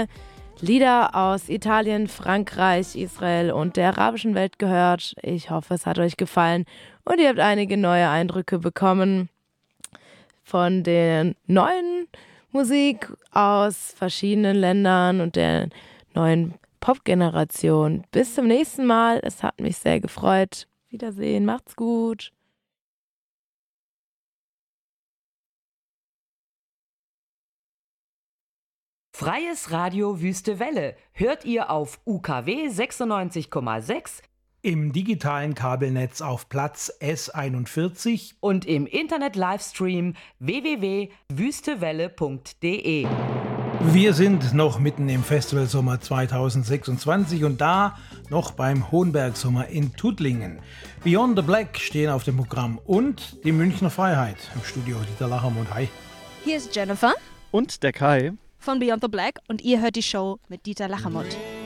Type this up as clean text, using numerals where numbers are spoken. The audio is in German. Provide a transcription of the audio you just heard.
Lieder aus Italien, Frankreich, Israel und der arabischen Welt gehört. Ich hoffe, es hat euch gefallen und ihr habt einige neue Eindrücke bekommen von der neuen Musik aus verschiedenen Ländern und der neuen Pop-Generation. Bis zum nächsten Mal. Es hat mich sehr gefreut. Wiedersehen. Macht's gut. Freies Radio Wüste Welle hört ihr auf UKW 96,6, im digitalen Kabelnetz auf Platz S41 und im Internet-Livestream www.wüstewelle.de. Wir sind noch mitten im Festivalsommer 2026 und da noch beim Hohenbergsommer in Tuttlingen. Beyond the Black stehen auf dem Programm und die Münchner Freiheit. Im Studio Dieter Lachamund. Hi. Hier ist Jennifer und der Kai von Beyond the Black und ihr hört die Show mit Dieter Lachamund.